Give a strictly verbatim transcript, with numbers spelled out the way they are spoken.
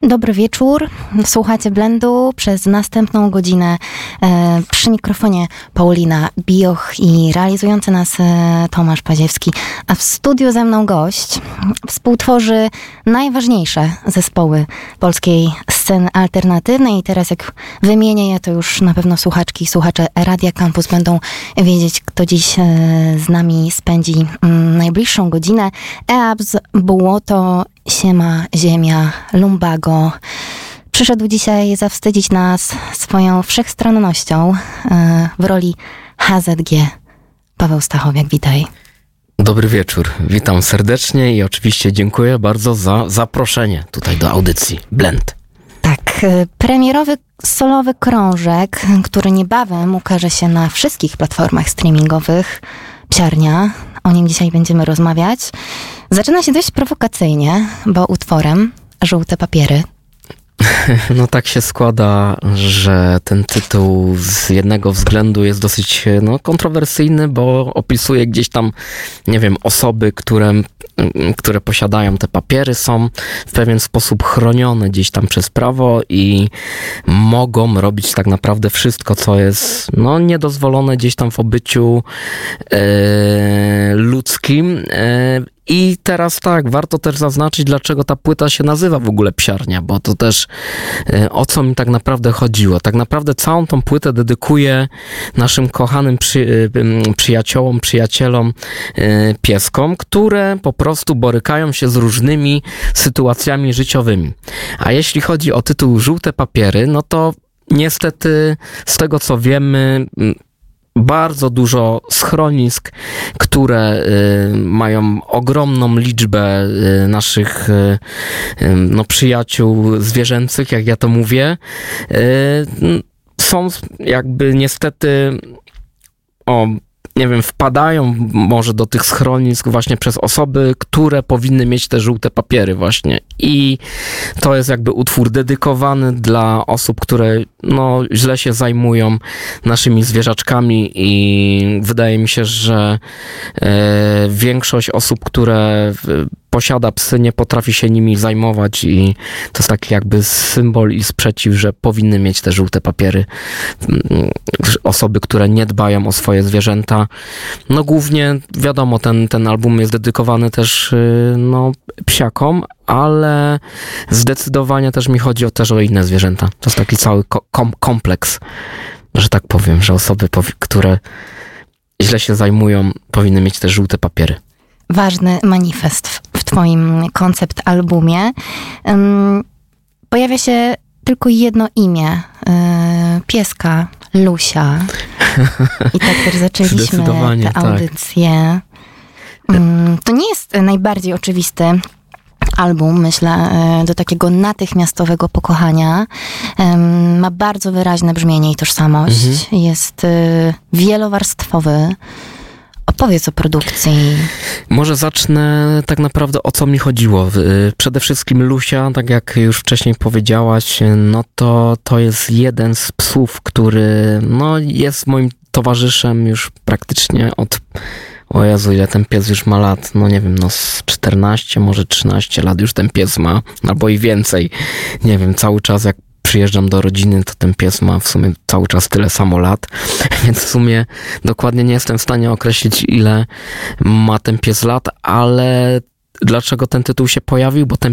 Dobry wieczór. Słuchacie Blendu przez następną godzinę. E, przy mikrofonie Paulina Bioch i realizujący nas e, Tomasz Paziewski. A w studiu ze mną gość współtworzy najważniejsze zespoły polskiej sceny alternatywnej. I teraz jak wymienię je, to już na pewno słuchaczki i słuchacze Radia Campus będą wiedzieć, kto dziś e, z nami spędzi m, najbliższą godzinę. Eabs, Błoto, Siema, Ziemia, Lumbago. Przyszedł dzisiaj zawstydzić nas swoją wszechstronnością e, w roli H Z G. Paweł Stachowiak, witaj. Dobry wieczór, witam serdecznie i oczywiście dziękuję bardzo za zaproszenie tutaj do audycji Blend. Tak, e, premierowy solowy krążek, który niebawem ukaże się na wszystkich platformach streamingowych. Psiarnia, o nim dzisiaj będziemy rozmawiać. Zaczyna się dość prowokacyjnie, bo utworem Żółte papiery. No tak się składa, że ten tytuł z jednego względu jest dosyć no, kontrowersyjny, bo opisuje gdzieś tam, nie wiem, osoby, które, które posiadają te papiery, są w pewien sposób chronione gdzieś tam przez prawo i mogą robić tak naprawdę wszystko, co jest no, niedozwolone gdzieś tam w obyciu e, ludzkim. E, I teraz tak, warto też zaznaczyć, dlaczego ta płyta się nazywa w ogóle Psiarnia, bo to też y, o co mi tak naprawdę chodziło. Tak naprawdę całą tą płytę dedykuję naszym kochanym przy, y, przyjaciołom, przyjacielom, y, pieskom, które po prostu borykają się z różnymi sytuacjami życiowymi. A jeśli chodzi o tytuł Żółte papiery, no to niestety z tego co wiemy, y, bardzo dużo schronisk, które y, mają ogromną liczbę y, naszych y, y, no, przyjaciół zwierzęcych, jak ja to mówię, y, są jakby niestety o nie wiem, wpadają może do tych schronisk właśnie przez osoby, które powinny mieć te żółte papiery właśnie. I to jest jakby utwór dedykowany dla osób, które no źle się zajmują naszymi zwierzaczkami i wydaje mi się, że e, większość osób, które posiada psy, nie potrafi się nimi zajmować i to jest taki jakby symbol i sprzeciw, że powinny mieć te żółte papiery osoby, które nie dbają o swoje zwierzęta. No głównie wiadomo, ten, ten album jest dedykowany też no, psiakom, ale zdecydowanie też mi chodzi o, też o inne zwierzęta. To jest taki cały kom- kompleks, że tak powiem, że osoby, które źle się zajmują, powinny mieć te żółte papiery. Ważny manifest w, w twoim koncept albumie. Um, pojawia się tylko jedno imię. Yy, pieska, Lusia. I tak też zaczęliśmy tę audycję. Tak. Um, to nie jest najbardziej oczywisty album, myślę, do takiego natychmiastowego pokochania. Um, ma bardzo wyraźne brzmienie i tożsamość. Mhm. Jest y, wielowarstwowy. Opowiedz o produkcji. Może zacznę tak naprawdę o co mi chodziło. Przede wszystkim Lusia, tak jak już wcześniej powiedziałaś, no to to jest jeden z psów, który no jest moim towarzyszem już praktycznie od, o Jezu, ile ten pies już ma lat, no nie wiem, no z czternaście, może trzynaście lat już ten pies ma, albo i więcej. Nie wiem, cały czas jak przyjeżdżam do rodziny, to ten pies ma w sumie cały czas tyle samo lat, więc w sumie dokładnie nie jestem w stanie określić, ile ma ten pies lat, ale dlaczego ten tytuł się pojawił? Bo ten